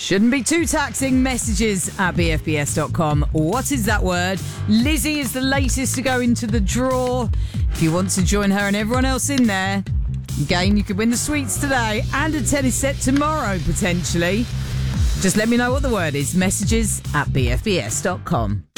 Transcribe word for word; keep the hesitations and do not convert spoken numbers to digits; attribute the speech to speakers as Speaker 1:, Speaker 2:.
Speaker 1: Shouldn't be too taxing. Messages at b f b s dot com. What is that word? Lizzie is the latest to go into the draw. If you want to join her and everyone else in there, again, you could win the sweets today and a tennis set tomorrow, potentially. Just let me know what the word is. Messages at b f b s dot com.